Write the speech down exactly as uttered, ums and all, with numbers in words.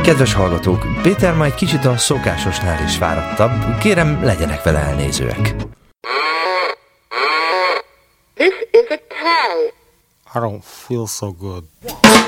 Kedves hallgatók, Péter ma egy kicsit a szokásosnál is fáradtabb. Kérem, legyenek vele elnézőek. This is a cow. I don't feel so good.